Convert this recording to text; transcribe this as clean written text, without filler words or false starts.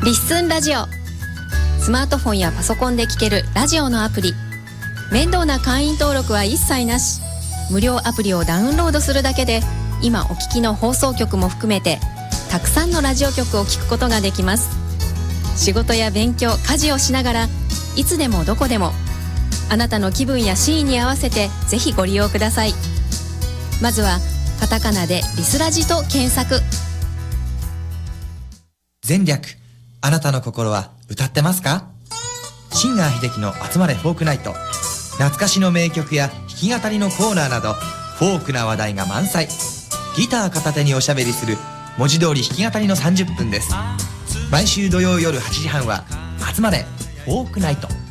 リッスンラジオ。スマートフォンやパソコンで聴けるラジオのアプリ。面倒な会員登録は一切なし。無料アプリをダウンロードするだけで、今お聞きの放送局も含めてたくさんのラジオ局を聴くことができます。仕事や勉強、家事をしながらいつでもどこでもあなたの気分やシーンに合わせてぜひご利用ください。まずはカタカナでリスラジと検索。 前略、あなたの心は歌ってますか？シンガー秀樹の集まれフォークナイト。懐かしの名曲や弾き語りのコーナーなどフォークな話題が満載。ギター片手におしゃべりする文字通り弾き語りの30分です。毎週土曜夜8時半は集まれフォークナイト。